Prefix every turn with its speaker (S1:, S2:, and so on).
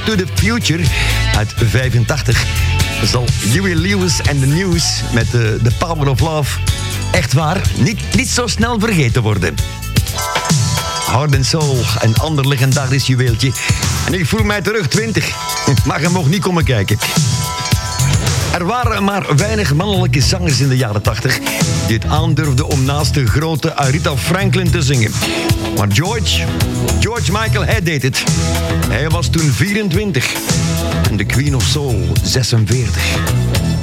S1: to the Future uit 85 zal Huey Lewis en The News met The Power of Love echt waar niet zo snel vergeten worden. Heart and Soul, een ander legendarisch juweeltje. En ik voel mij terug 20, maar je mocht niet komen kijken. Er waren maar weinig mannelijke zangers in de jaren 80 die het aandurfden om naast de grote Aretha Franklin te zingen. Maar George Michael, hij deed het. Hij was toen 24 en de Queen of Soul 46.